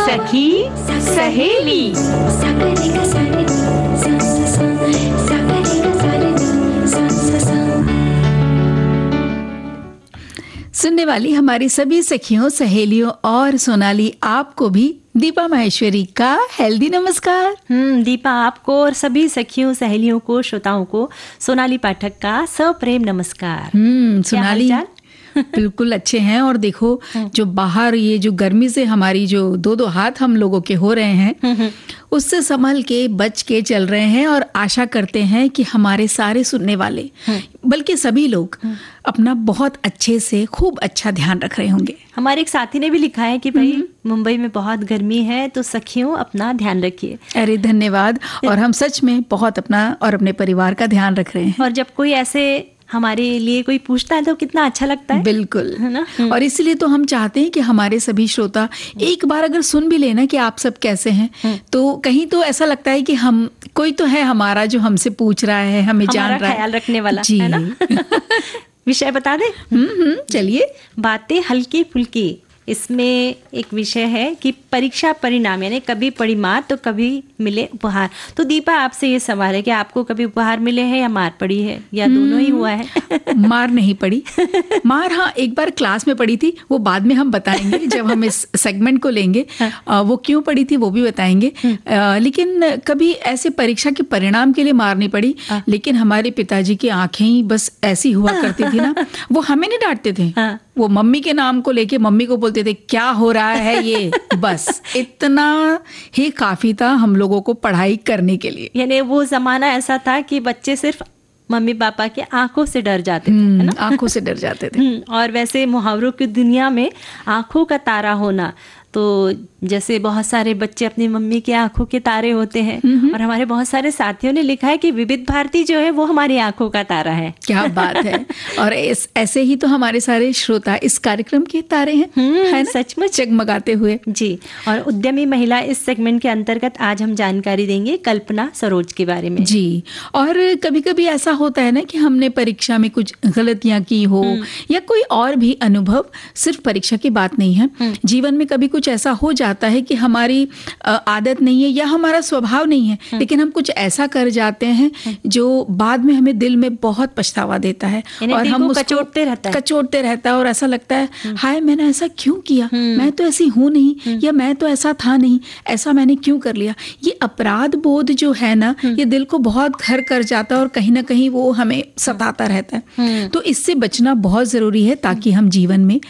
सखी सहेली। सुनने वाली हमारी सभी सखियों, सहेलियों और सोनाली आपको भी दीपा माहेश्वरी का हेल्दी नमस्कार। दीपा आपको और सभी सखियों, सहेलियों को, श्रोताओं को सोनाली पाठक का सप्रेम नमस्कार। सोनाली बिल्कुल अच्छे हैं। और देखो जो बाहर ये जो गर्मी से हमारी जो दो हाथ हम लोगों के हो रहे हैं उससे संभल के बच के चल रहे हैं और आशा करते हैं कि हमारे सारे सुनने वाले बल्कि सभी लोग अपना बहुत अच्छे से खूब अच्छा ध्यान रख रहे होंगे। हमारे एक साथी ने भी लिखा है कि भाई मुंबई में बहुत गर्मी है तो सखियों अपना ध्यान रखिए। अरे धन्यवाद। और हम सच में बहुत अपना और अपने परिवार का ध्यान रख रहे हैं। और जब कोई ऐसे हमारे लिए कोई पूछता है तो कितना अच्छा लगता है। बिल्कुल, है ना। और इसलिए तो हम चाहते हैं कि हमारे सभी श्रोता एक बार अगर सुन भी लेना कि आप सब कैसे हैं तो कहीं तो ऐसा लगता है कि हम कोई तो है हमारा जो हमसे पूछ रहा है, हमें जान रहा है, ख्याल रखने वाला जी। है ना। विषय बता दे। चलिए। बातें हल्की फुल्की। इसमें एक विषय है कि परीक्षा परिणाम, यानी कभी पड़ी मार तो कभी मिले उपहार। तो दीपा आपसे ये सवाल है कि आपको कभी उपहार मिले हैं या मार पड़ी है या दोनों ही हुआ है? मार नहीं पड़ी। मार हाँ एक बार क्लास में पड़ी थी, वो बाद में हम बताएंगे जब हम इस सेगमेंट को लेंगे। वो क्यों पड़ी थी वो भी बताएंगे। लेकिन कभी ऐसे परीक्षा के परिणाम के लिए मार नहीं पड़ी। लेकिन हमारे पिताजी की आंखें ही बस ऐसी हुआ करती थी ना, वो हमें नहीं डांटते थे, वो मम्मी के नाम को लेके मम्मी को बोलते थे क्या हो रहा है ये, बस इतना ही काफी था हम लोगों को पढ़ाई करने के लिए। यानी वो जमाना ऐसा था कि बच्चे सिर्फ मम्मी पापा के आंखों से डर जाते थे, है ना? आंखों से डर जाते थे। और वैसे मुहावरों की दुनिया में आंखों का तारा होना, तो जैसे बहुत सारे बच्चे अपनी मम्मी की आंखों के तारे होते हैं। और हमारे बहुत सारे साथियों ने लिखा है कि विविध भारती जो है वो हमारी आंखों का तारा है। क्या बात है। और ऐसे ही तो हमारे सारे श्रोता इस कार्यक्रम के तारे हैं, है ना? सचमुच जगमगाते हुए। जी। और उद्यमी महिला इस सेगमेंट के अंतर्गत आज हम जानकारी देंगे कल्पना सरोज के बारे में। जी। और कभी कभी ऐसा होता है ना कि हमने परीक्षा में कुछ गलतियां की हो या कोई और भी अनुभव, सिर्फ परीक्षा की बात नहीं है, जीवन में कभी कुछ ऐसा हो जाता है कि हमारी आदत नहीं है या हमारा स्वभाव नहीं है, लेकिन हम कुछ ऐसा कर जाते हैं जो बाद में हमें दिल में बहुत पछतावा देता है और हम उसको कचोटते रहता है और ऐसा लगता है हाय मैंने ऐसा क्यों किया, मैं तो ऐसी हूं नहीं, या मैं तो ऐसा था नहीं, ऐसा मैंने क्यों कर लिया। ये अपराध बोध जो है ना, ये दिल को बहुत घर कर जाता है और कहीं ना कहीं वो हमें सताता रहता है। तो इससे बचना बहुत जरूरी है ताकि हम जीवन में